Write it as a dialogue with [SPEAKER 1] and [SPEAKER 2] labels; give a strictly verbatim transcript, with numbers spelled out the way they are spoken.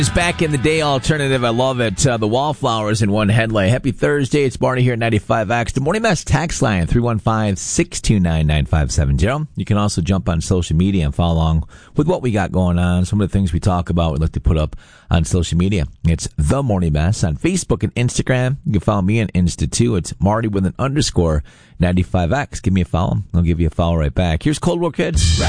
[SPEAKER 1] It's back in the day alternative. I love it. Uh, the Wallflowers in one headlight. Happy Thursday. It's Marty here at ninety-five X. The Morning Mess text line, three one five, six two nine, nine five seven zero. You can also jump on social media and follow along with what we got going on. Some of the things we talk about, we'd like to put up on social media. It's The Morning Mess on Facebook and Instagram. You can follow me on Insta too. It's Marty with an underscore ninety-five X. Give me a follow. I'll give you a follow right back. Here's Cold War Kids.